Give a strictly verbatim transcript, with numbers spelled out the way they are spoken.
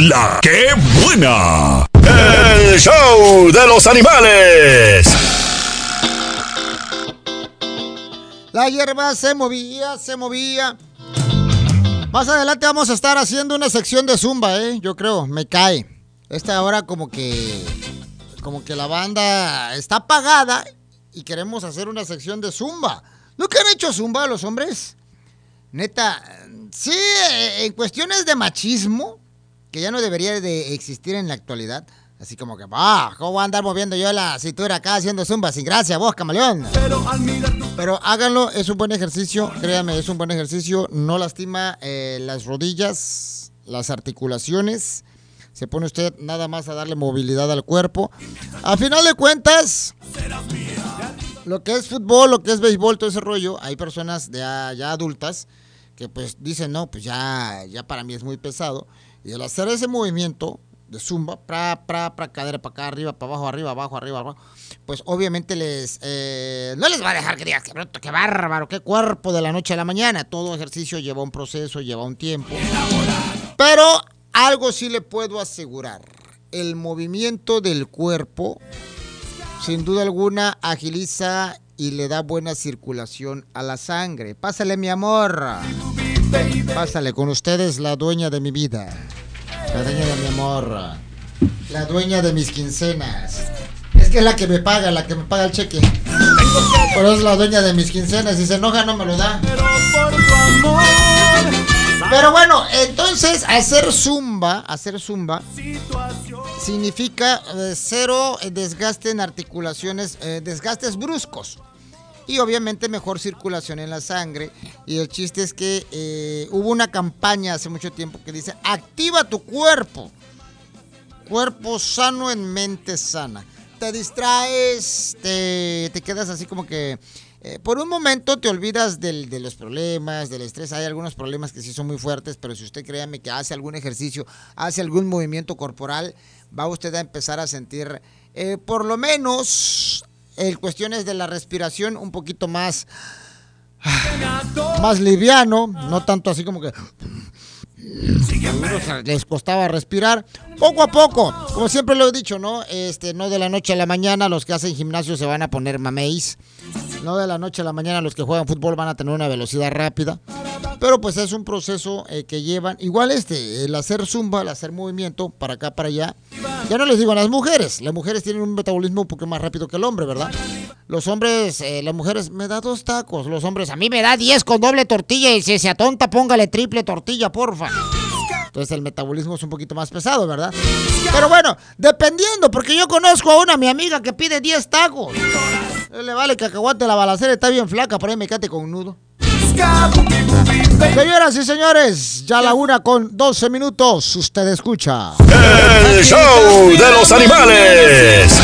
La que buena. El show de los animales. La hierba se movía, se movía. Más adelante vamos a estar haciendo una sección de zumba, ¿eh? Yo creo, me cae. Esta hora como que... Como que la banda está apagada y queremos hacer una sección de zumba. ¿Nunca han hecho zumba los hombres? Neta, sí, en cuestiones de machismo, que ya no debería de existir en la actualidad. Así como que, bah, ¿cómo voy a andar moviendo yo la cintura acá haciendo zumba? Sin gracia, vos, camaleón. Pero háganlo, es un buen ejercicio, créanme, es un buen ejercicio. No lastima eh, las rodillas, las articulaciones. Se pone usted nada más a darle movilidad al cuerpo. A final de cuentas, lo que es fútbol, lo que es béisbol, todo ese rollo, hay personas ya, ya adultas que pues dicen, no, pues ya, ya para mí es muy pesado. Y al hacer ese movimiento de zumba, pra, pra, pra, cadera para acá, arriba, para abajo, arriba, abajo, arriba, abajo, pues obviamente les eh, no les va a dejar que digas, qué bruto, qué bárbaro, qué cuerpo de la noche a la mañana. Todo ejercicio lleva un proceso, lleva un tiempo. Pero algo sí le puedo asegurar. El movimiento del cuerpo, sin duda alguna, agiliza y le da buena circulación a la sangre. Pásale, mi amor. Pásale con ustedes, la dueña de mi vida. La dueña de mi amor. La dueña de mis quincenas. Es que es la que me paga, la que me paga el cheque. Pero es la dueña de mis quincenas. Si se enoja, no me lo da. Pero por tu amor. Pero bueno, entonces hacer zumba, hacer zumba significa eh, cero desgaste en articulaciones, eh, desgastes bruscos y obviamente mejor circulación en la sangre. Y el chiste es que eh, hubo una campaña hace mucho tiempo que dice, activa tu cuerpo, cuerpo sano en mente sana. Te distraes, te, te quedas así como que... Eh, por un momento te olvidas del, de los problemas, del estrés. Hay algunos problemas que sí son muy fuertes, pero si usted créame que hace algún ejercicio, hace algún movimiento corporal, va usted a empezar a sentir, eh, por lo menos, en cuestiones de la respiración, un poquito más, más liviano, no tanto así como que... A algunos les costaba respirar poco a poco, como siempre lo he dicho, ¿no? Este, no de la noche a la mañana los que hacen gimnasio se van a poner mameis. No de la noche a la mañana los que juegan fútbol van a tener una velocidad rápida. Pero pues es un proceso eh, que llevan. Igual este, el hacer zumba, el hacer movimiento para acá, para allá. Ya no les digo a las mujeres. Las mujeres tienen un metabolismo un poco más rápido que el hombre, ¿verdad? Los hombres, eh, las mujeres, me da dos tacos. Los hombres, a mí me da diez con doble tortilla. Y si se atonta, póngale triple tortilla, porfa. Entonces el metabolismo es un poquito más pesado, ¿verdad? Pero bueno, dependiendo, porque yo conozco a una mi amiga que pide diez tacos. Le vale cacahuate, la balacera está bien flaca, por ahí me cate con un nudo. Señoras y señores, ya la una con doce minutos, usted escucha El show de los animales.